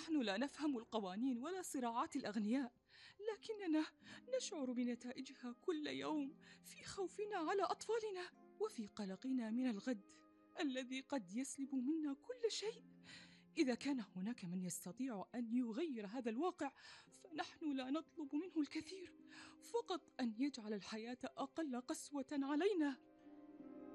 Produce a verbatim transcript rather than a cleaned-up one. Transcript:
نحن لا نفهم القوانين ولا صراعات الأغنياء، لكننا نشعر بنتائجها كل يوم في خوفنا على أطفالنا وفي قلقنا من الغد الذي قد يسلب منا كل شيء. إذا كان هناك من يستطيع أن يغير هذا الواقع فنحن لا نطلب منه الكثير، فقط أن يجعل الحياة أقل قسوة علينا.